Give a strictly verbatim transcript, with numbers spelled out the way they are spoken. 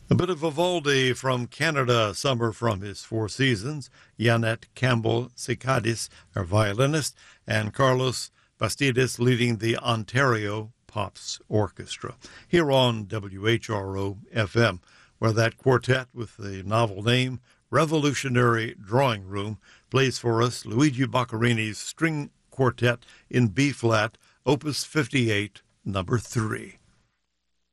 A bit of Vivaldi from Canada, Summer from his Four Seasons, Yannet Campbell-Cicadis, our violinist, and Carlos Bastidas leading the Ontario Pops Orchestra, here on W H R O F M, where that quartet with the novel name Revolutionary Drawing Room plays for us Luigi Boccherini's String Quartet in B-flat, Opus fifty-eight, number three.